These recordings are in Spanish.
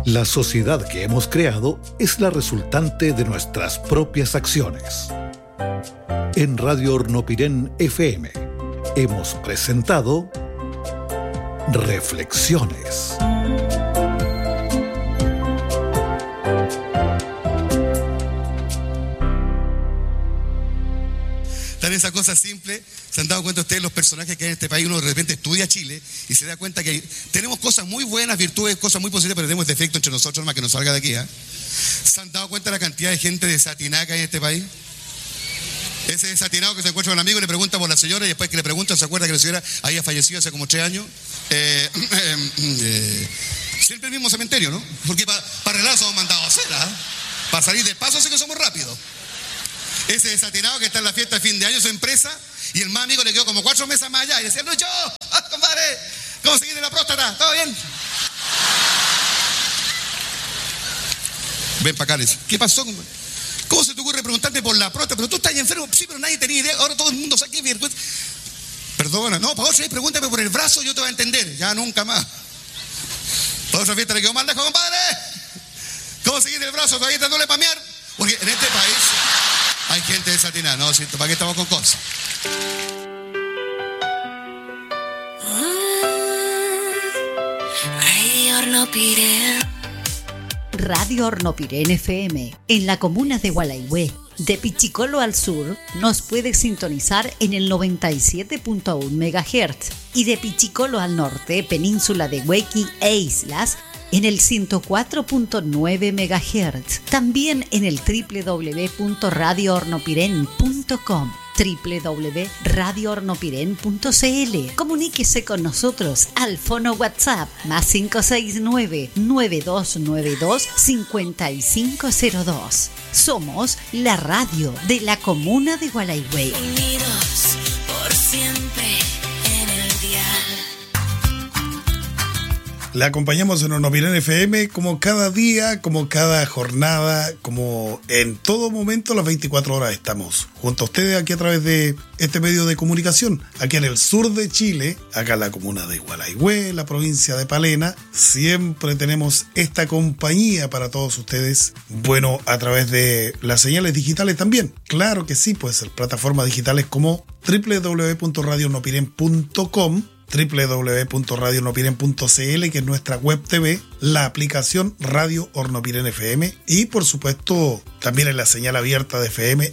La sociedad que hemos creado es la resultante de nuestras propias acciones. En Radio Hornopirén FM hemos presentado Reflexiones. Tan esa cosa simple, se han dado cuenta ustedes los personajes que hay en este país. Uno de repente estudia Chile y se da cuenta que tenemos cosas muy buenas, virtudes, cosas muy positivas, pero tenemos defectos entre nosotros, más que nos salga de aquí. ¿Se han dado cuenta de la cantidad de gente desatinada que hay en este país? Ese desatinado que se encuentra con un amigo y le pregunta por la señora, y después que le preguntan se acuerda que la señora había fallecido hace como 3 años. Siempre el mismo cementerio, ¿no? Porque para arreglar somos mandados a hacer, para salir del paso sí que somos rápidos. Ese desatinado que está en la fiesta de fin de año, su empresa, y el más amigo le quedó como 4 mesas más allá y decía: Lucho, compadre, ¿cómo seguir de la próstata? ¿Todo bien? Ven para acá, le dice: ¿qué pasó, compadre? ¿Cómo se te ocurre preguntarte por la próstata? Pero tú estás enfermo. Sí, pero nadie tenía idea. Ahora todo el mundo sabe qué vergüenza. Perdona, no, para otra vez pregúntame por el brazo, yo te voy a entender. Ya nunca más. Para otra fiesta le quedó más lejos, compadre. ¿Cómo seguir el brazo? ¿Todavía te duele pamear? Porque en este país hay gente desatinada, ¿no? ¿Para qué estamos con cosas? Radio Hornopirén. Radio Hornopirén FM, en la comuna de Gualaihue. De Pichicolo al sur, nos puede sintonizar en el 97.1 MHz y de Pichicolo al norte, península de Huequi e islas, en el 104.9 MHz. También en el www.radiohornopirén.com, www.radiohornopirén.cl. Comuníquese con nosotros al fono WhatsApp más 569-9292-5502. Somos la radio de la comuna de Gualaihue. Unidos por siempre en el dial. Le acompañamos en Hornopirén FM como cada día, como cada jornada, como en todo momento, las 24 horas estamos junto a ustedes aquí a través de este medio de comunicación. Aquí en el sur de Chile, acá en la comuna de Gualaihue, la provincia de Palena, siempre tenemos esta compañía para todos ustedes. Bueno, a través de las señales digitales también. Claro que sí, puede ser plataformas digitales como www.radiohornopirén.com, www.radiohornopirén.cl, que es nuestra web TV, la aplicación Radio Hornopirén FM y por supuesto también en la señal abierta de FM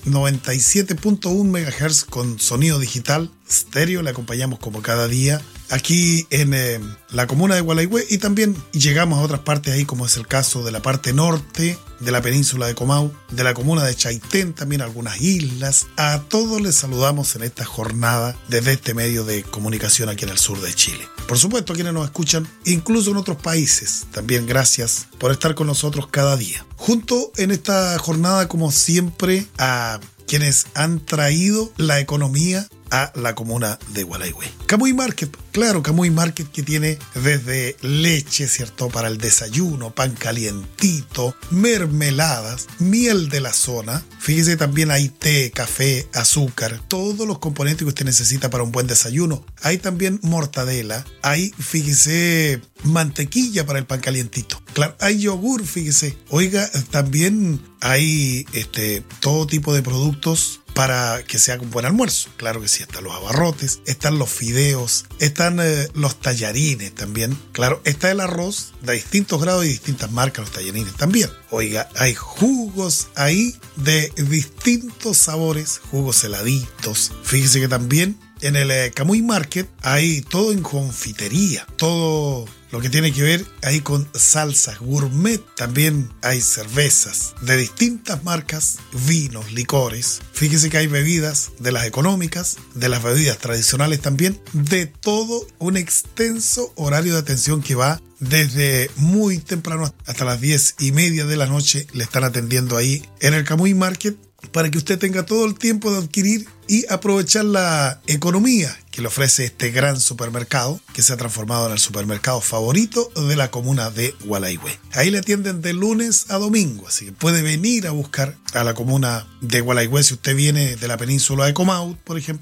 97.1 MHz con sonido digital estéreo. Le acompañamos como cada día aquí en la comuna de Gualaihue y también llegamos a otras partes ahí, como es el caso de la parte norte de la península de Comau, de la comuna de Chaitén, también algunas islas. A todos les saludamos en esta jornada desde este medio de comunicación aquí en el sur de Chile. Por supuesto, a quienes nos escuchan incluso en otros países, también gracias por estar con nosotros cada día. Junto en esta jornada, como siempre, a quienes han traído la economía a la comuna de Gualaihue. Camuy Market, claro, Camuy Market, que tiene desde leche, ¿cierto?, para el desayuno, pan calientito, mermeladas, miel de la zona. Fíjese, también hay té, café, azúcar, todos los componentes que usted necesita para un buen desayuno. Hay también mortadela, hay, fíjese, mantequilla para el pan calientito. Claro, hay yogur, fíjese. Oiga, también hay todo tipo de productos para que sea un buen almuerzo. Claro que sí, están los abarrotes, están los fideos, están los tallarines también. Claro, está el arroz de distintos grados y distintas marcas, los tallarines también. Oiga, hay jugos ahí de distintos sabores, jugos heladitos. Fíjese que también en el Camuy Market hay todo en confitería, todo lo que tiene que ver ahí con salsas gourmet. También hay cervezas de distintas marcas, vinos, licores. Fíjese que hay bebidas de las económicas, de las bebidas tradicionales también, de todo un extenso horario de atención que va desde muy temprano hasta las 10:30 de la noche. Le están atendiendo ahí en el Camuy Market para que usted tenga todo el tiempo de adquirir y aprovechar la economía que le ofrece este gran supermercado que se ha transformado en el supermercado favorito de la comuna de Gualaihue. Ahí le atienden de lunes a domingo, así que puede venir a buscar a la comuna de Gualaihue si usted viene de la península de Comau, por ejemplo.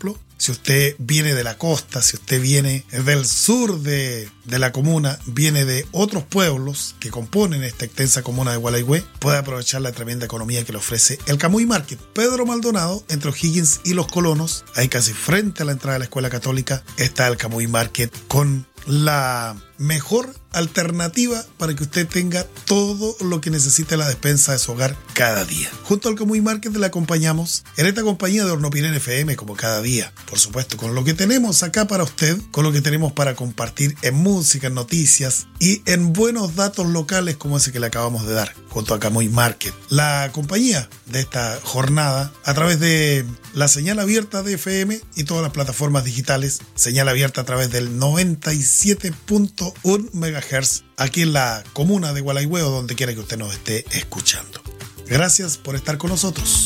si usted viene de la costa, si usted viene del sur de la comuna, viene de otros pueblos que componen esta extensa comuna de Gualeguay, puede aprovechar la tremenda economía que le ofrece el Camuy Market. Pedro Maldonado, entre O'Higgins y Los Colonos, ahí casi frente a la entrada de la Escuela Católica, está el Camuy Market con la mejor alternativa para que usted tenga todo lo que necesite la despensa de su hogar cada día. Junto al Camuy Market le acompañamos en esta compañía de Hornopirén FM como cada día. Por supuesto, con lo que tenemos acá para usted, con lo que tenemos para compartir en música, en noticias y en buenos datos locales como ese que le acabamos de dar, junto a Camuy Market. La compañía de esta jornada, a través de la señal abierta de FM y todas las plataformas digitales, señal abierta a través del 97.1 MHz, aquí en la comuna de Gualeguay o donde quiera que usted nos esté escuchando. Gracias por estar con nosotros.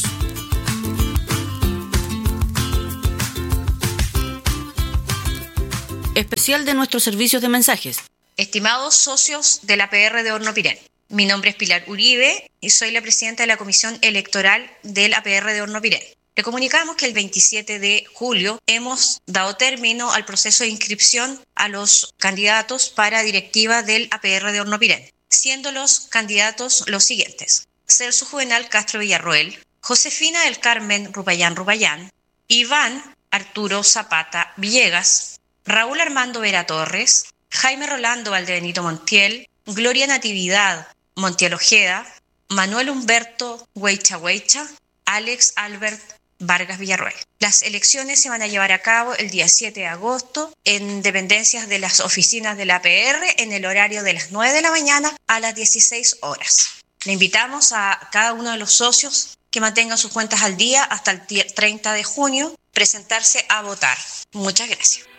Especial de nuestros servicios de mensajes. Estimados socios de la APR de Hornopirén, mi nombre es Pilar Uribe y soy la presidenta de la Comisión Electoral del APR de Hornopirén. Le comunicamos que el 27 de julio hemos dado término al proceso de inscripción a los candidatos para directiva del APR de Hornopirén, siendo los candidatos los siguientes: Celso Juvenal Castro Villarroel, Josefina del Carmen Rupayán, Iván Arturo Zapata Villegas, Raúl Armando Vera Torres, Jaime Rolando Valdebenito Montiel, Gloria Natividad Montiel Ojeda, Manuel Humberto Hueycha, Alex Albert Vargas Villarroel. Las elecciones se van a llevar a cabo el día 7 de agosto en dependencias de las oficinas de la APR en el horario de las 9 de la mañana a las 16 horas. Le invitamos a cada uno de los socios que mantengan sus cuentas al día hasta el 30 de junio, presentarse a votar. Muchas gracias.